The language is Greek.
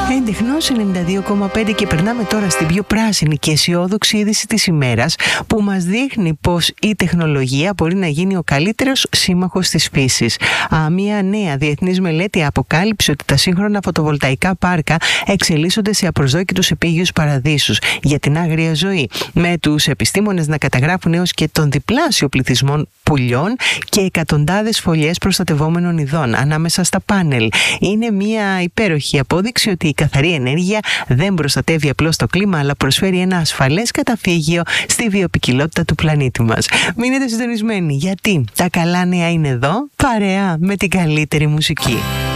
Εντεχνώς 92,5 και περνάμε τώρα στην πιο πράσινη και αισιόδοξη είδηση της ημέρας, που μας δείχνει πως η τεχνολογία μπορεί να γίνει ο καλύτερος σύμμαχος της φύσης. Μια νέα διεθνής μελέτη αποκάλυψε ότι τα σύγχρονα φωτοβολταϊκά πάρκα εξελίσσονται σε απροσδόκητους επίγειους παραδείσους για την άγρια ζωή, με τους επιστήμονες να καταγράφουν έως και τον διπλάσιο πληθυσμό πουλιών και εκατοντάδες φωλιές προστατευόμενων ειδών ανάμεσα στα πάνελ. Είναι μια υπέροχη απόδειξη ότι η καθαρή ενέργεια δεν προστατεύει απλώς το κλίμα, αλλά προσφέρει ένα ασφαλές καταφύγιο στη βιοποικιλότητα του πλανήτη μας. Μείνετε συντονισμένοι, γιατί τα καλά νέα είναι εδώ, παρέα με την καλύτερη μουσική.